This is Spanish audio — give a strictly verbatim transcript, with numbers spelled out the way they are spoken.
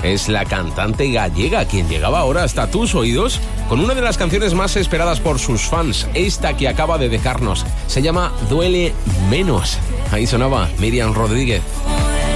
es la cantante gallega, quien llegaba ahora hasta tus oídos con una de las canciones más esperadas por sus fans, esta que acaba de dejarnos. Se llama Duele Menos. Ahí sonaba Miriam Rodríguez.